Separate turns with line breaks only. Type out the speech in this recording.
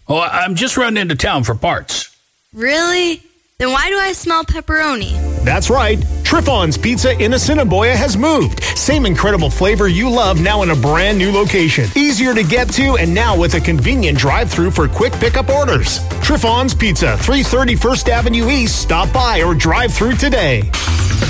Oh, I'm just running into town for parts.
Really? Then why do I smell pepperoni?
That's right. Triffon's Pizza in Assiniboia has moved. Same incredible flavor you love, now in a brand new location. Easier to get to, and now with a convenient drive-thru for quick pickup orders. Triffon's Pizza, 330 First Avenue East. Stop by or drive through today.